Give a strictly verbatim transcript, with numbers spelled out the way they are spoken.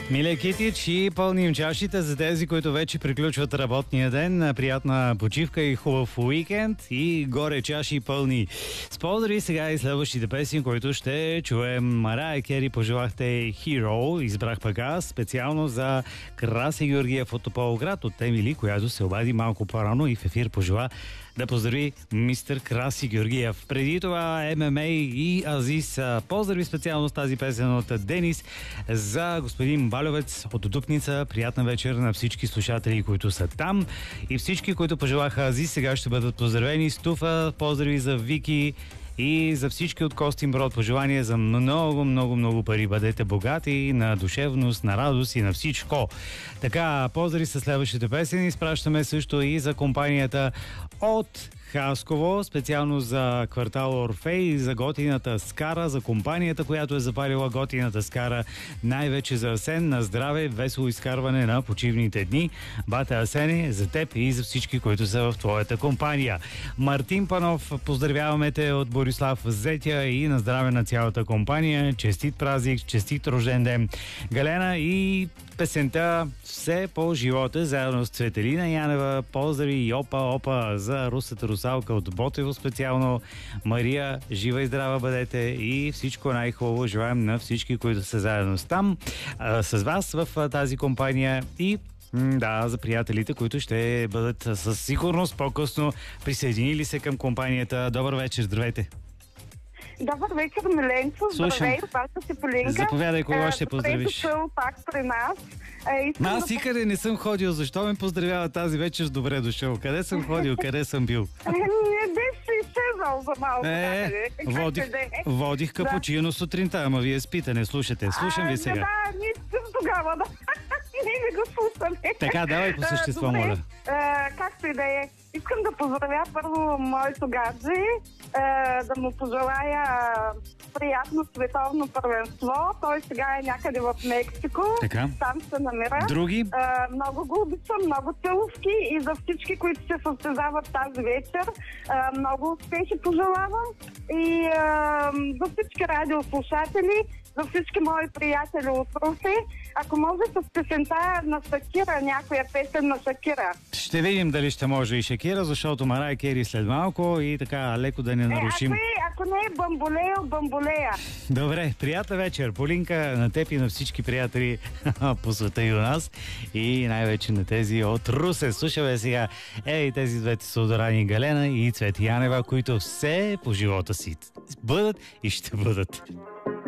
Миле Китич, и пълним чашите за тези, които вече приключват работния ден. Приятна почивка и хубав уикенд. И горе чаши пълни. С поздрави сега и следващите песни, които ще чуем. Марая Кери пожелахте Hero. Избрах пък аз специално за Краси Георгиев от Тополовград от Емили, която се обади малко по-рано и в ефир пожела да поздрави мистер Краси Георгиев. Преди това Ем Ем Ей и Азис. Поздрави специално с тази песен от Денис за господин Балевец от Дупница. Приятна вечер на всички слушатели, които са там. И всички, които пожелаха Азис, сега ще бъдат поздравени. Стуфа, поздрави за Вики и за всички от Костинброд. Пожелания за много, много, много пари. Бъдете богати на душевност, на радост и на всичко. Така, поздрави с следващите песни. Изпращаме също и за компанията от Хасково, специално за квартал Орфей, за готината Скара, за компанията, която е запалила готината Скара, най-вече за Асен. На здраве, весело изкарване на почивните дни. Бате Асене, за теб и за всички, които са в твоята компания. Мартин Панов, поздравяваме те от Борислав Зетя и на здраве на цялата компания. Честит празник, честит рожден ден. Галена и песента "Все по живота" заедно с Цветелина Янева. Поздрави и опа, опа за русата русалка от Ботево специално. Мария, жива и здрава бъдете и всичко най-хубаво желаем на всички, които са заедно с там, а, с вас в тази компания и да, за приятелите, които ще бъдат със сигурност по-късно присъединили се към компанията. Добър вечер, здравейте! Добър вечер, Миленцо. Здравей, паста си Полинка. Заповядай, кога ще поздравиш. Добре дошъл пак при нас. Ма аз никъде не съм ходил. Защо ме поздравява тази вечер с добре дошъл? Къде съм ходил? Къде съм бил? Не беше си изчезнал за малко. Е, водих, водих капучино сутринта, ама вие спите, не слушате. Слушам ви сега. Да, ние спим тогава, да. Ние не го слушаме. Така, давай по същество, моля. Както и да е. Искам да поздравя първо моето гадже, да му пожелая приятно световно първенство. Той сега е някъде в Мексико. Така. Там се намира. Други? Много го обичам, много целувки и за всички, които се състезават тази вечер. Много успехи пожелавам. И за всички радиослушатели, за всички мои приятели от Русе, ако може с песента на Шакира, някоя песен на Шакира. Ще видим дали ще може и Шакира, защото Марая Кери след малко и така леко да не нарушим. Е, ако, ако не е Бамболея, Бамболея. Добре, приятна вечер, Полинка, на теб и на всички приятели по света и у нас и най-вече на тези от Русе. Слушаме сега ей тези двете Содорани, Галена и Цвети Янева, които все по живота си бъдат и ще бъдат.